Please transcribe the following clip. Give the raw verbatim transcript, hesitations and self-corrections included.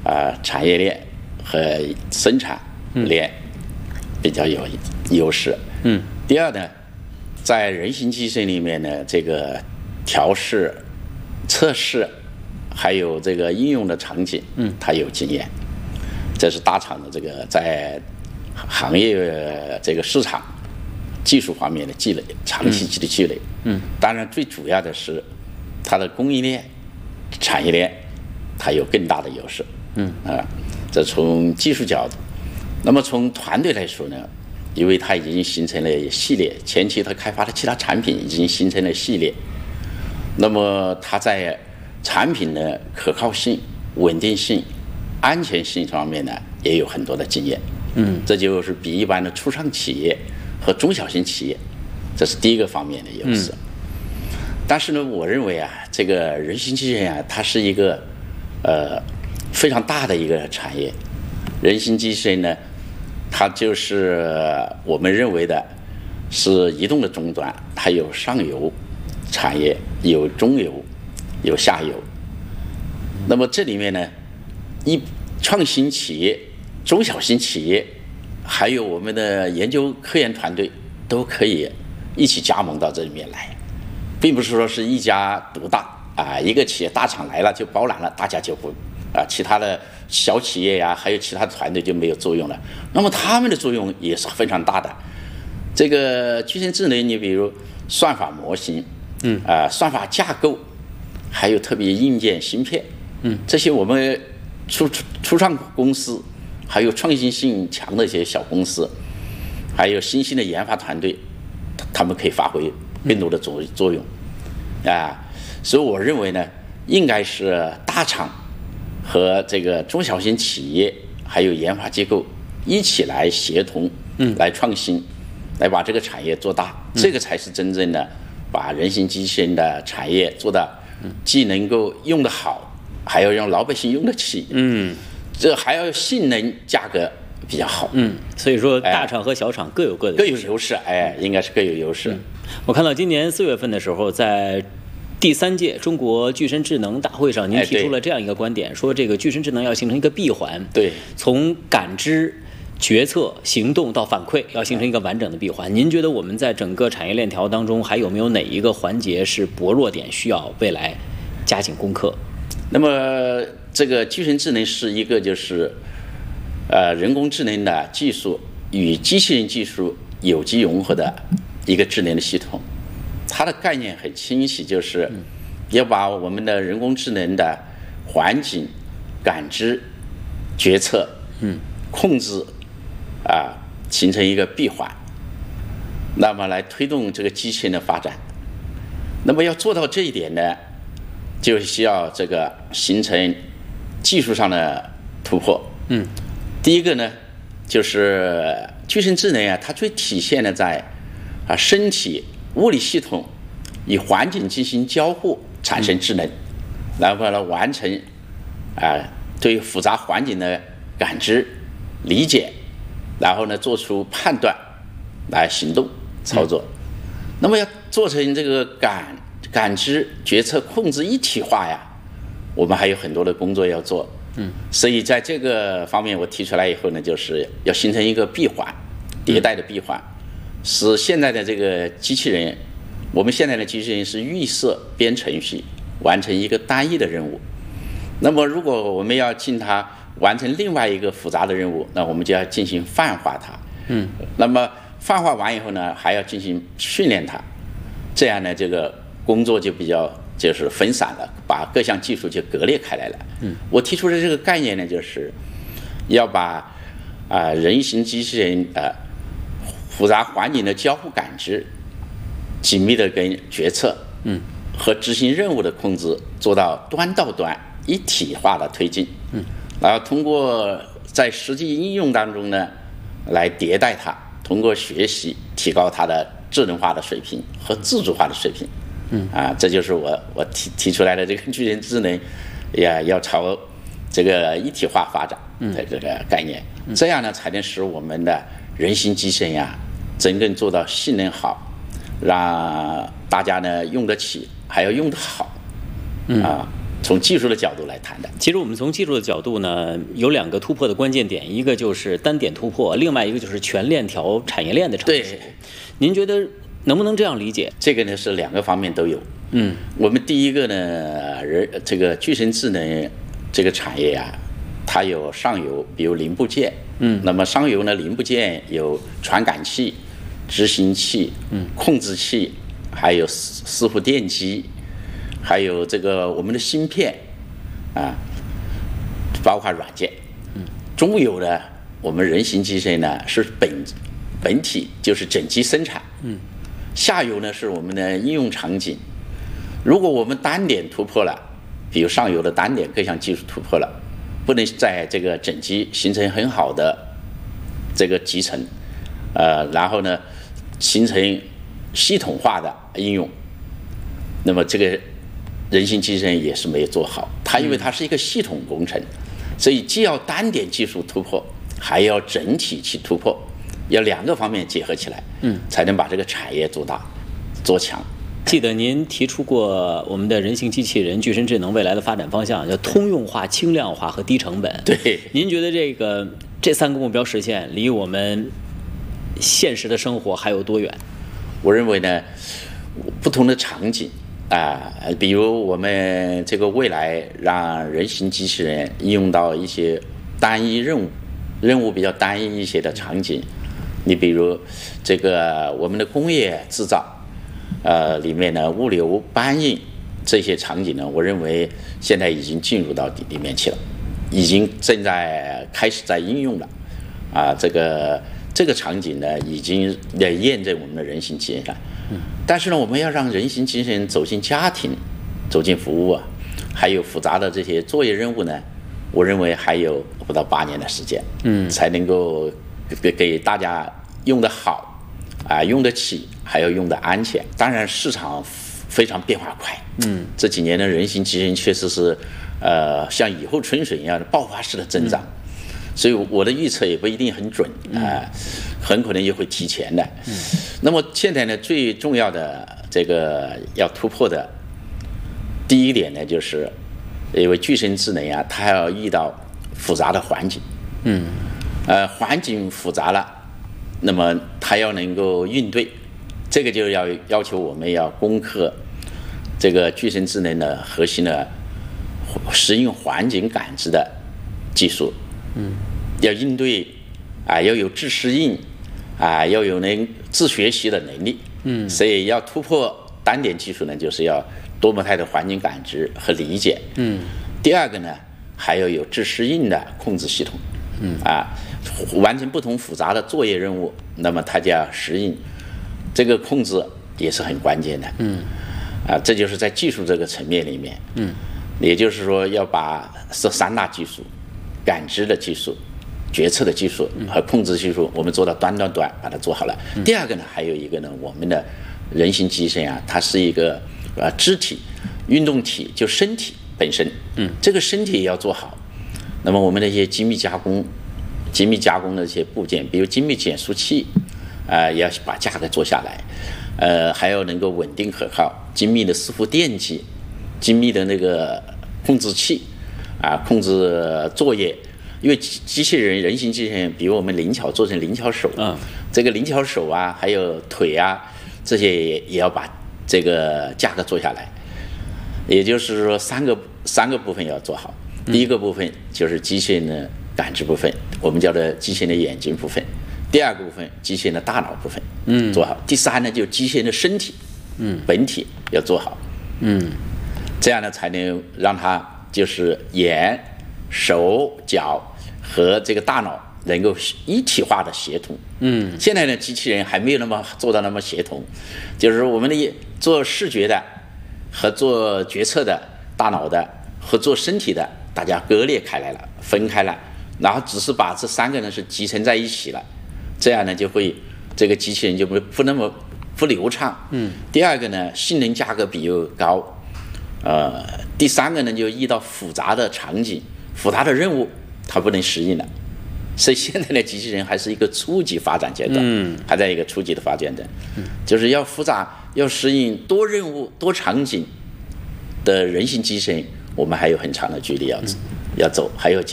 啊、呃、产业链和生产链比较有优势。 嗯。 第二呢，在人形机器人里面呢，这个调试、测试，还有这个应用的场景，嗯，它有经验。这是大厂的这个在行业这个市场技术方面的积累，长期的积累。嗯。当然，最主要的是它的供应链、产业链，它有更大的优势。嗯。啊，这从技术角度。那么从团队来说呢，因为它已经形成了系列，前期它开发的其他产品已经形成了系列，那么它在产品的可靠性、稳定性、安全性方面呢，也有很多的经验。嗯，这就是比一般的初创企业和中小型企业，这是第一个方面的优势。嗯、但是呢，我认为啊，这个人形机器人啊，它是一个呃非常大的一个产业。人形机器人呢，它就是我们认为的是移动的终端，它有上游产业，有中游，有下游。那么这里面呢，一创新企业、中小型企业，还有我们的研究科研团队都可以一起加盟到这里面来，并不是说是一家独大啊，一个企业大厂来了就包揽了，大家就不啊，其他的小企业呀，还有其他的团队就没有作用了。那么他们的作用也是非常大的。这个机器人智能，你比如算法模型，嗯，啊、呃，算法架构，还有特别硬件芯片，嗯，这些我们初初创公司，还有创新性强的一些小公司，还有新兴的研发团队，他们可以发挥更多的作作用，啊，所以我认为呢，应该是大厂和这个中小型企业还有研发机构一起来协同，嗯，来创新，来把这个产业做大，嗯、这个才是真正的把人形机器人的产业做的既能够用得好，还要让老百姓用得起，嗯，这还要性能价格比较好， 嗯，所以说大厂和小厂各有各的各有优势，哎，应该是各有优势。嗯、 我看到今年四月份的时候，在第三届中国具身智能大会上，您提出了这样一个观点，哎、说这个具身智能要形成一个闭环， 对， 从感知、决策、行动到反馈，要形成一个完整的闭环。您觉得我们在整个产业链条当中，还有没有哪一个环节是薄弱点，需要未来加紧攻克？ 那么，这个具身智能是一个就是呃人工智能的技术与机器人技术有机融合的一个智能的系统。它的概念很清晰，就是要把我们的人工智能的环境感知、决策、嗯、控制啊，形成一个闭环，那么来推动这个机器人的发展。那么要做到这一点呢，就需要这个形成技术上的突破。嗯，第一个呢，就是具身智能啊，它最体现的在啊身体物理系统与环境进行交互产生智能，然后呢完成啊对复杂环境的感知、理解，然后呢做出判断，来行动操作。嗯、那么要做成这个感感知、决策、控制一体化呀，我们还有很多的工作要做。嗯，所以在这个方面我提出来以后呢，就是要形成一个闭环，迭代的闭环。嗯，使现在的这个机器人，我们现在的机器人是预设编程序，完成一个单一的任务。那么如果我们要进它完成另外一个复杂的任务，那我们就要进行泛化它。嗯，那么泛化完以后呢，还要进行训练它，这样呢，这个工作就比较就是分散了，把各项技术就割裂开来了。嗯，我提出的这个概念呢，就是要把啊、呃、人形机器人呃。复杂环境的交互感知，紧密的跟决策，嗯，和执行任务的控制做到端到端一体化的推进，嗯，然后通过在实际应用当中呢，来迭代它，通过学习提高它的智能化的水平和自主化的水平，嗯，啊，这就是我我提提出来的这个具身智能，也要朝这个一体化发展的这个概念，嗯、这样呢才能使我们的人形机器人呀，真正做到性能好，让大家呢用得起，还要用得好，啊， 从技术的角度来谈的。 其实我们从技术的角度呢，有两个突破的关键点，一个就是单点突破，另外一个就是全链条产业链的成熟。 对， 您觉得能不能这样理解？ 这个呢是两个方面都有。 嗯， 我们第一个呢，人这个具身智能这个产业啊，它有上游，比如零部件。嗯，那么上游呢，零部件有传感器、执行器、嗯，控制器，还有伺伺服电机，还有这个我们的芯片，啊，包括软件。嗯，中游呢，我们人形机身呢是本本体就是整机生产。嗯，下游呢是我们的应用场景。如果我们单点突破了，比如上游的单点各项技术突破了，不能在这个整机形成很好的这个集成，呃，然后呢，形成系统化的应用，那么这个人形机身也是没有做好。它因为它是一个系统工程，所以既要单点技术突破，还要整体去突破，要两个方面结合起来，嗯，才能把这个产业做大、做强。 记得您提出过我们的人形机器人、具身智能未来的发展方向叫通用化、轻量化和低成本。 对， 您觉得这个这三个目标实现离我们现实的生活还有多远？ 我认为呢，不同的场景啊、呃，比如我们这个未来让人形机器人应用到一些单一任务、任务比较单一一些的场景，你比如这个我们的工业制造。呃，里面呢，物流搬运这些场景呢，我认为现在已经进入到里面去了，已经正在开始在应用了，啊，这个这个场景呢，已经在验证我们的人形机器人。嗯。但是呢，我们要让人形机器人走进家庭，走进服务啊，还有复杂的这些作业任务呢，我认为还有不到八年的时间，嗯，才能够给给大家用得好，啊，用得起。还要用的安全，当然市场非常变化快，嗯，这几年的人形机器人确实是，呃，像雨后春笋一样的爆发式的增长，嗯、所以我的预测也不一定很准啊、呃，很可能也会提前的。嗯，那么现在呢，最重要的这个要突破的第一点呢，就是因为具身智能啊，它要遇到复杂的环境，嗯，呃，环境复杂了，那么它要能够应对。这个就要要求我们要攻克这个具身智能的核心的适应环境感知的技术，嗯，要应对啊，要有自适应啊，要有能自学习的能力，嗯，所以要突破单点技术呢，就是要多模态的环境感知和理解，嗯，第二个呢，还要有自适应的控制系统，嗯啊，完成不同复杂的作业任务，那么它就要适应。这个控制也是很关键的，嗯，啊，这就是在技术这个层面里面，嗯，也就是说要把这三大技术，感知的技术、决策的技术和控制技术，我们做到端端端把它做好了。嗯、第二个呢，还有一个呢，我们的人形机身啊，它是一个呃肢体、运动体，就身体本身，嗯，这个身体也要做好。那么我们的一些精密加工、精密加工的一些部件，比如精密减速器。啊、呃，要把价格做下来，呃，还要能够稳定可靠，精密的伺服电机，精密的那个控制器，啊，控制作业，因为机器人、人形机器人，比如我们灵巧做成灵巧手，嗯，这个灵巧手啊，还有腿啊，这些也也要把这个价格做下来，也就是说三个三个部分要做好，第一个部分就是机器人的感知部分，我们叫做机器人的眼睛部分。第二个部分，机器人的大脑部分，嗯，做好。第三呢，就机器人的身体，嗯，本体要做好，嗯，这样呢，才能让它就是眼、手、脚和这个大脑能够一体化的协同，嗯。现在呢，机器人还没有那么做到那么协同，就是我们的做视觉的和做决策的大脑的和做身体的，大家割裂开来了，分开了，然后只是把这三个呢是集成在一起了。这样呢，就会这个机器人就不不那么不流畅。嗯。第二个呢，性能价格比又高，呃，第三个呢，就遇到复杂的场景、复杂的任务，它不能适应了。所以现在的机器人还是一个初级发展阶段，嗯，还在一个初级的发展段，嗯，就是要复杂，要适应多任务、多场景的人形机器人， 我们还有很长的距离要走，要走，还有接。